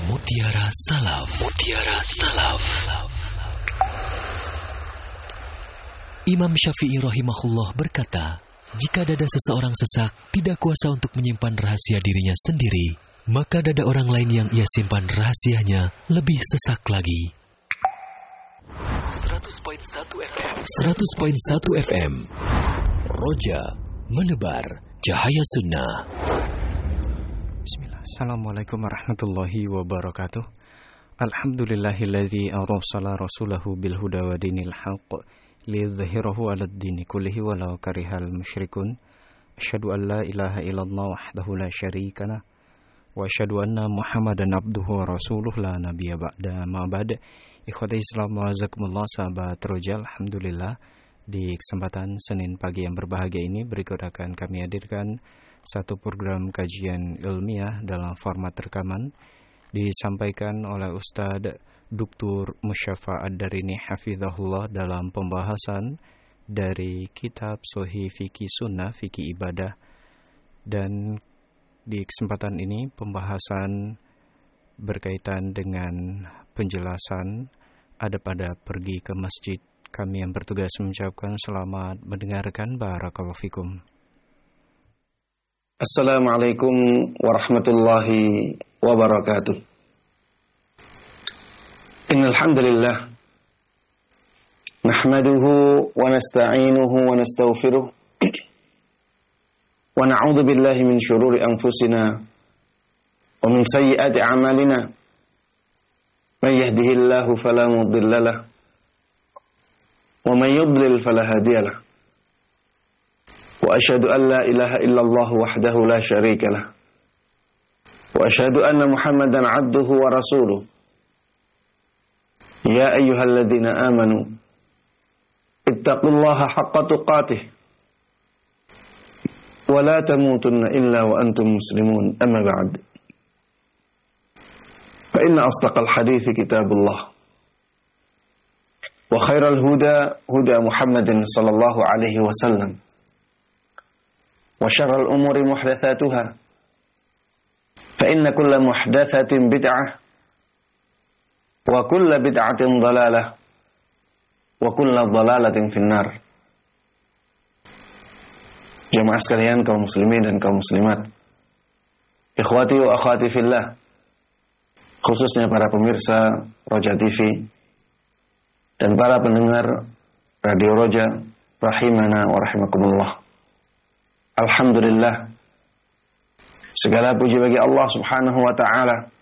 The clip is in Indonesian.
Mutiara Salaf. Mutiara Salaf. Imam Syafi'i rahimahullah berkata, jika dada seseorang sesak, tidak kuasa untuk menyimpan rahasia dirinya sendiri, maka dada orang lain yang ia simpan rahasianya lebih sesak lagi. 100.1 FM. 100.1 FM. Roja menebar cahaya sunnah. Bismillah. Assalamualaikum warahmatullahi wabarakatuh. Alhamdulillahilladzi arsala rasulahu bil huda wa dinil haqq liyudhhirahu 'alad dini kullihi walau karihal musyrikun. Asyhadu an la ilaha illallah wahdahu la syarika lah wa asyhadu anna Muhammadan abduhu wa rasuluh la nabiyya ba'da ma ba'd. Ikhwati Islam wa jazakumullah, sahabat Roja, alhamdulillah di kesempatan Senin pagi yang berbahagia ini berikut akan kami hadirkan satu program kajian ilmiah dalam format rekaman disampaikan oleh Ustadz Dr. Musyafa Ad-Darini hafizahullah dalam pembahasan dari kitab Sahih Fikih Sunnah Fikih Ibadah. Dan di kesempatan ini pembahasan berkaitan dengan penjelasan adab-adab pergi ke masjid. Kami yang bertugas mengucapkan selamat mendengarkan. Barakallahu fikum. Assalamualaikum warahmatullahi wabarakatuh. Innal hamdalillah nahmaduhu wa nasta'inuhu wa nastaghfiruh wa na'udzu billahi min shururi anfusina wa min sayyiati a'malina. Man yahdihillahu fala mudilla lahu wa man yudlil fala hadiya lahu. Wa asyhadu an la ilaha illallah wahdahu la syarika lah. Wa asyhadu anna Muhammadan abduhu wa rasuluh. Ya ayyuhalladzina amanu ittaqullaha haqqa tuqatih wa la tamutunna illa wa antum muslimun. Amma ba'd. Fa inna asdaqal hadithi kitabullah wa khairal huda huda Muhammadin sallallahu alaihi wasallam. Wa syarrul umuri muhdatsatuha. Fa inna kulla muhdatsatin bid'ah wa kulla bid'atin dhalalah wa kulla dhalalatin finnar. Jamaah sekalian, kaum muslimin dan kaum muslimat, ikhwati wa akhwati fillah, khususnya para pemirsa Roja TV dan para pendengar Radio Roja rahimana wa rahimakumullah. Alhamdulillah, segala puji bagi Allah subhanahu wa ta'ala